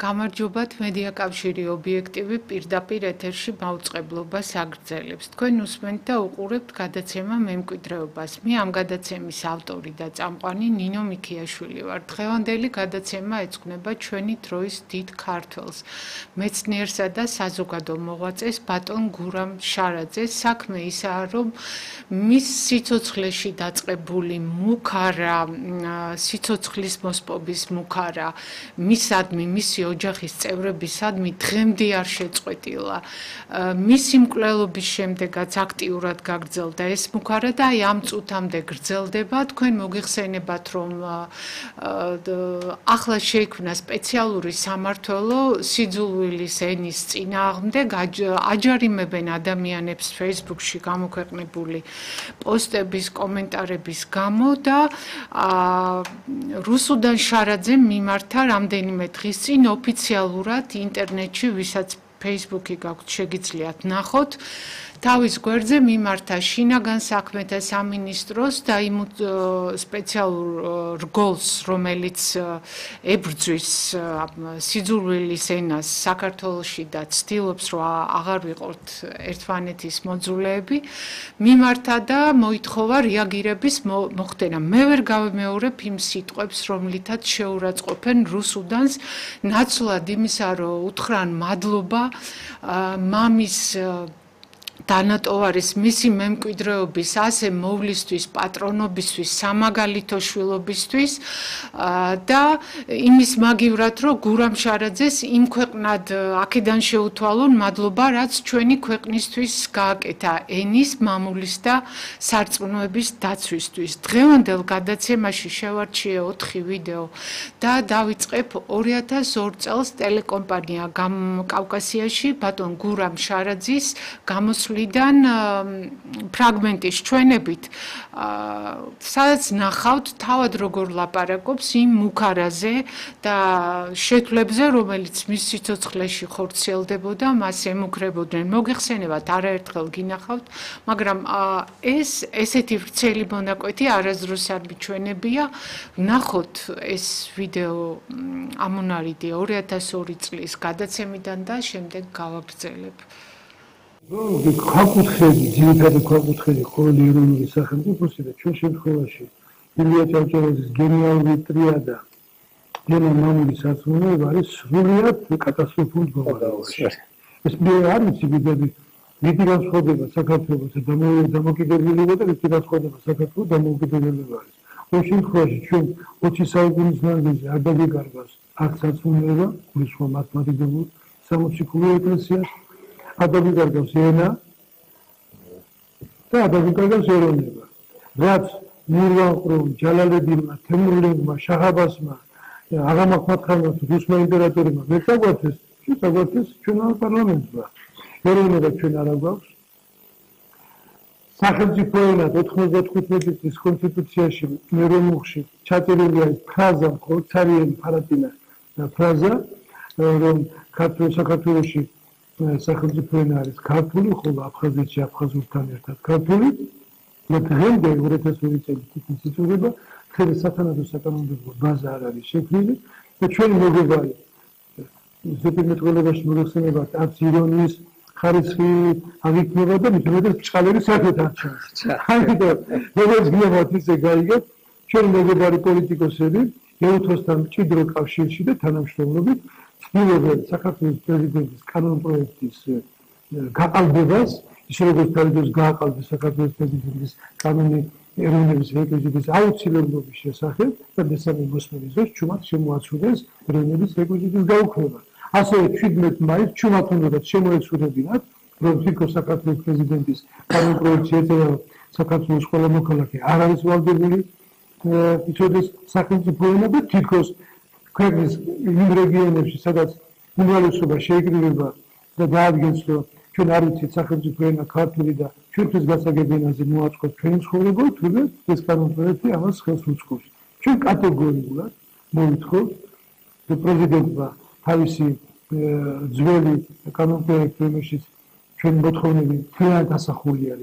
გამარჯობათ მედია კავშირი ობიექტივი პირდაპირ ეთერში მაუწყებლობას აგრძელებს. თქვენ უსმენთ და უყურებთ გადაცემა მემკვიდრეობას. მე ამ გადაცემის ავტორი და წამყვანი ნინო მიქიაშვილი ვარ. დღევანდელი გადაცემა ეძღვნება ჩვენი დროის დიდ ქართველს, მეცნიერსა და საზოგადო მოღვაწეს ბატონ გურამ შარაძეს. საქმე ისაა, რომ მის სიცოცხლეში დაწყებული მუქარა, სიცოცხლის მოსპობის მუქარა მისადმი, მისი ოჯახის წევრებისადმი დღემდე არ შეწყვეტილა. მისი მკვლელობის შემდეგაც აქტიურად გაგრძელდა ეს მუქარა და აი ამ წუთამდე გრძელდება. თქვენ მოგიხსენებათ, რომ ახლა შეიქმნა სპეციალური სამმართველო სიძულვილის ენის წინააღმდეგ, აჯარიმებენ ადამიანებს Facebook-ში გამოქვეყნებული პოსტების, კომენტარების გამო და რუსუდან შარაძემ მიმართა რამდენიმე დღის წინ ოფიციალურად ინტერნეტში, ვისაც Facebook-ი გაქვთ, შეგიძლიათ ნახოთ. თავის გვერდზე მიმართა შინაგან საქმეთა სამინისტროს და იმ სპეციალურ რგოლს, რომელიც ებრძვის სიძულვილის ენას საქართველოში და ცდილობს, რომ აღარ ვიყოთ ერთმანეთის მოძულეები, მიმართა და მოითხოვა რეაგირების მოხდენა. მე ვერ გავიმეორებ იმ სიტყვებს, რომლითაც შეურაცხყოფენ რუსუდანს, ნაცვლად იმისა, რომ უთხრან მადლობა მამის დანატოვარის მისი მემკვიდრეობის ასე მოვლისთვის, პატრონობისთვის, სამაგალითო შვილობისთვის და იმის მაგივრად, რომ გურამ შარაძეს იმ ქვეყნად აქედან შეუთვალონ მადლობა, რაც ჩვენი ქვეყნისთვის გააკეთა ენის, მამულის და სარწმუნოების დაცვისთვის. დღევანდელ გადაცემაში შევარჩიე 4 ვიდეო და დავიწყებ 2002 წელს ტელეკომპანია კავკასიაში ბატონ გურამ შარაძის გამოსვლიდან ფრაგმენტის ჩვენებით, სადაც ნახავთ თავად როგორ ლაპარაკობს იმ მუქარაზე და შეთვლებზე, რომელიც მის სიცოცხლეში ხორციელდებოდა, მას ემუქრებოდნენ. მოგიხსენებათ, არაერთხელ გინახავთ, მაგრამ ესეთი ვრცელი მონაკვეთი არასდროს არ მიჩვენებია. ნახოთ ეს ვიდეო ამონარიდი 2002 წლის გადაცემიდან და შემდეგ გავაგრძელებ. ქვაკუთხედი, ძირითადი ქვაკუთხედი ყოველი ეროვნული სახელმწიფოსი და ჩვენ შემთხვევაში ილია ჭავჭავაძის გენიალური ტრიადა, გენა მამული სარწმუნოება არის სრულიად კატასტროფულ მდგომარეობაში. ეს მე არ ვიცი, რითი განსხვავდება საქართველოს და დამოუკიდებლობა და რითი განსხვავდება საქართველოს დამოუკიდებლობა არის. ამ შემთხვევაში ჩვენ 20 საუკუნის მანძილზე არ დაგეკარგავს არც სარწმუნოება, გულისხმობ მართლმადიდებულ სამოციქულო ეკლესიას, ადაგიკარგავს ენა და ადაგიკარგავს ეროვნება. რაც მირვანყრომ, ჯალალედინმა, თემურლენგმა, შაჰ-აბასმა, აღა მაჰმად-ხანმა, რუსმა იმპერატორებმა ვერ წაგვართეს, წაგვართეს ჩვენმა პარლამენტმა. ეროვნება ჩვენ არ გვაქვს. სახელმწიფო ენა 95 წლის კონსტიტუციაში მერომუხში ჩაწერილია ფრაზა, ხორცარიანი ფარატინა ფრაზა, რომ საქართველოში სახელმწიფო ენა არის ქართული, ხოლო აფხაზეთში აფხაზურთან ერთად ქართული. დღემდე 2002 წელი თითქმის იწურება, ხელი სათანადო საკანონმდებლო ბაზა არ არის შექმნილი და ჩვენი მოგებარი ზეპირმეტყველებაში მოგეხსენებათ, არც ირონიის ხარისხი აღიქმება და მithumetes ბჭყალების საქმეთ არ ჩანს. ამიტომ როგორც გინებათ ისე გაიგეთ, ჩვენი მოგებარი პოლიტიკოსები ეუთოსთან მჭიდრო კავშირში და თანამშრომლობით ცდილობენ საქართველოს პრეზიდენტის კანონპროექტის გაყალბებას, ისე როგორც თავიდანვე გააყალბეს საქართველოს პრეზიდენტის კანონი ეროვნების რეკვიზიტის აუცილებლობის შესახებ და მესამე მოსმენის დროს ჩუმად შემოაცვლიეს ეროვნების რეკვიზიტის გაუქმება. ასევე 17 მაისს ჩუმად უნდა შემოეცვლიებინათ, რომ თითქოს საქართველოს პრეზიდენტის კანონპროექტი ეწევა საქართველოს ყველა მოქალაქე არ არის ვალდებული იცოდეს სახელმწიფო ენა და თითქოს ქვეყნის იმ რეგიონებში, სადაც უმრავლესობა შეიკრიბება და დაადგენს, რომ ჩვენ არ ვიცით სახელმწიფო ენა ქართული და ჩვენთვის გასაგებ ენაზე მოაწყოთ ჩვენი ცხოვრება, თუმცა ეს კანონპროექტი ამას ხელს უწყობს. ჩვენ კატეგორიულად მოვითხოვთ პრეზიდენტმა თავისი ძველი კანონპროექტი, რომელშიც ჩვენი მოთხოვნები მთლიანად ასახული არის.